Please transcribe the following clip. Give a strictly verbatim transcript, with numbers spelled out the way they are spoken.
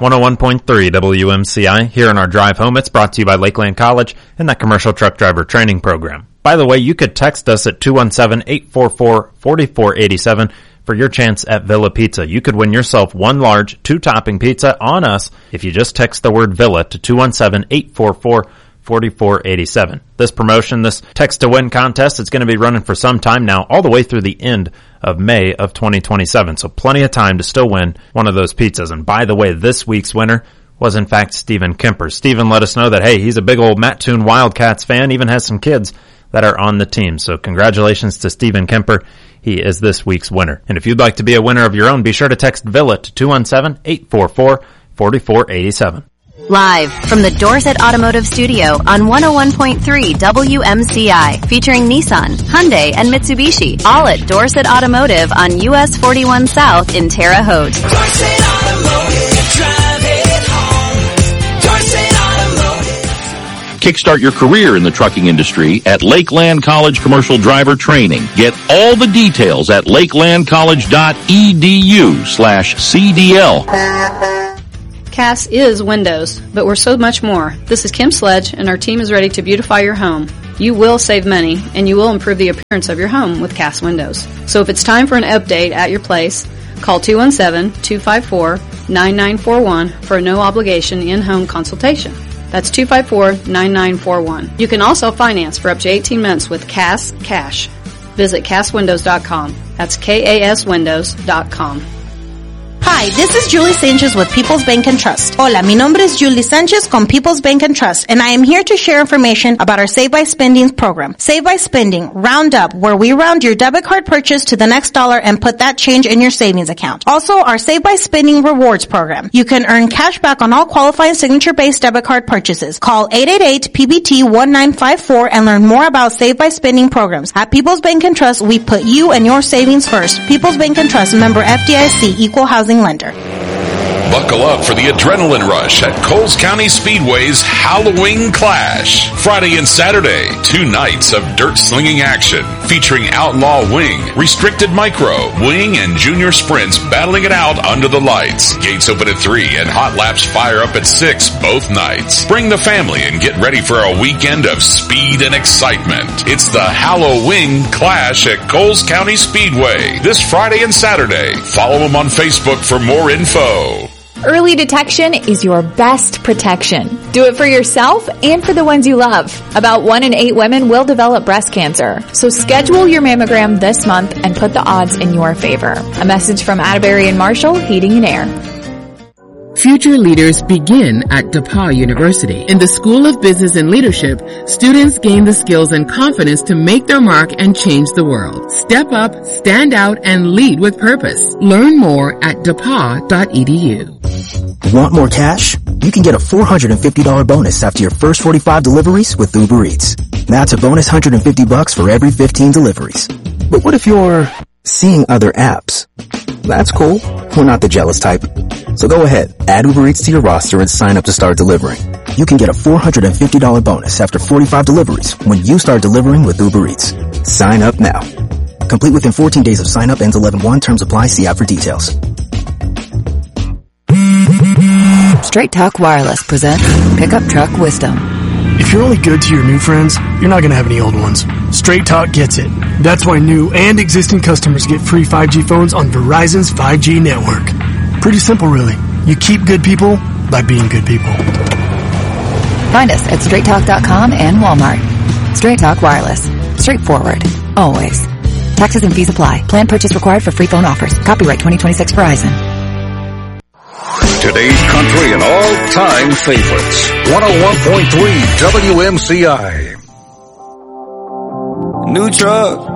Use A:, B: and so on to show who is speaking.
A: one oh one point three W M C I. Here in our drive home, it's brought to you by Lakeland College and that commercial truck driver training program. By the way, you could text us at two one seven, eight four four, four four eight seven for your chance at Villa Pizza. You could win yourself one large, two-topping pizza on us if you just text the word Villa to two one seven, eight four four, four four eight seven. This promotion, this text-to-win contest, it's going to be running for some time now, all the way through the end of May of twenty twenty-seven. So plenty of time to still win one of those pizzas. And by the way, this week's winner was in fact Stephen Kemper. Stephen let us know that, hey, he's a big old Mattoon Wildcats fan, even has some kids that are on the team. So congratulations to Stephen Kemper. He is this week's winner. And if you'd like to be a winner of your own, be sure to text Villa to two one seven, eight four four, four four eight seven.
B: Live from the Dorset Automotive Studio on one oh one point three W M C I, featuring Nissan, Hyundai, and Mitsubishi, all at Dorset Automotive on U S forty-one South in Terre Haute.
C: Dorset Automotive, drive it home. Dorset Automotive.
D: Kickstart your career in the trucking industry at Lakeland College Commercial Driver Training. Get all the details at lakelandcollege.edu slash CDL.
E: Cass is windows, but we're so much more. This is Kim Sledge, and our team is ready to beautify your home. You will save money, and you will improve the appearance of your home with Cass Windows. So if it's time for an update at your place, call two one seven, two five four, nine nine four one for a no-obligation in-home consultation. That's two five four, nine nine four one. You can also finance for up to eighteen months with Cass Cash. Visit cass windows dot com. That's K A S windows dot com.
F: Hi, this is Julie Sanchez with People's Bank and Trust. Hola, mi nombre es Julie Sanchez con People's Bank and Trust, and I am here to share information about our Save by Spending program. Save by Spending, round up, where we round your debit card purchase to the next dollar and put that change in your savings account. Also, our Save by Spending rewards program. You can earn cash back on all qualifying signature-based debit card purchases. Call eight eight eight P B T one nine five four and learn more about Save by Spending programs. At People's Bank and Trust, we put you and your savings first. People's Bank and Trust, member F D I C, equal housing lender.
G: Buckle up for the adrenaline rush at Coles County Speedway's Halloween Clash. Friday and Saturday, two nights of dirt slinging action featuring Outlaw Wing, Restricted Micro, Wing, and Junior Sprints battling it out under the lights. Gates open at three and Hot Laps fire up at six both nights. Bring the family and get ready for a weekend of speed and excitement. It's the Halloween Clash at Coles County Speedway this Friday and Saturday. Follow them on Facebook for more info.
H: Early detection is your best protection. Do it for yourself and for the ones you love. About one in eight women will develop breast cancer. So schedule your mammogram this month and put the odds in your favor. A message from Atterbury and Marshall Heating and Air.
I: Future leaders begin at DePauw University. In the School of Business and Leadership, students gain the skills and confidence to make their mark and change the world. Step up, stand out, and lead with purpose. Learn more at depaw dot e d u.
J: Want more cash? You can get a four hundred fifty dollars bonus after your first forty-five deliveries with Uber Eats. That's a bonus one hundred fifty bucks for every fifteen deliveries. But what if you're seeing other apps? That's cool. We're not the jealous type. So go ahead, add Uber Eats to your roster and sign up to start delivering. You can get a four hundred fifty dollars bonus after forty-five deliveries when you start delivering with Uber Eats. Sign up now. Complete within fourteen days of sign up, ends eleven one. Terms apply. See app for details.
K: Straight Talk Wireless presents Pickup Truck Wisdom.
L: If you're only good to your new friends, you're not going to have any old ones. Straight Talk gets it. That's why new and existing customers get free five G phones on Verizon's five G network. Pretty simple, really. You keep good people by being good people.
K: Find us at straight talk dot com and Walmart. Straight Talk Wireless. Straightforward. Always. Taxes and fees apply. Plan purchase required for free phone offers. Copyright twenty twenty-six Verizon.
M: Today's country and all-time favorites. one oh one point three W M C I.
N: New truck.